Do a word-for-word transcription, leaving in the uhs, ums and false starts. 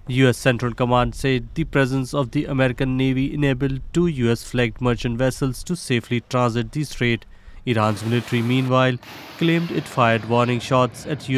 U S Central Command said the presence of the American Navy enabled two U S-flagged merchant vessels to safely transit the strait. Iran's military, meanwhile, claimed it fired warning shots at